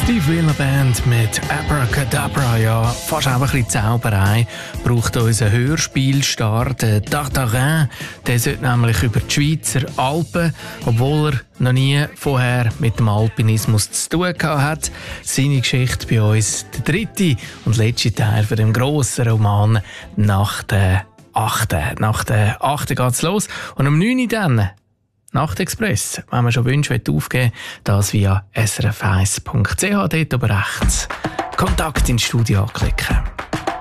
Steve Wheeler Band mit Abracadabra, ja, fast auch ein bisschen Zauberei, braucht unser Hörspielstar, der Tartarin. Der sollte nämlich über die Schweizer Alpen, obwohl er noch nie vorher mit dem Alpinismus zu tun gehabt hat. Seine Geschichte bei uns der dritte und letzte Teil von dem grossen Roman «Nach der 8. Nach der 8. geht's los. Und um 9 Uhr dann Nachtexpress, wenn man schon Wünsche aufgeben will, das via srf1.ch, dort oben rechts Kontakt ins Studio anklicken.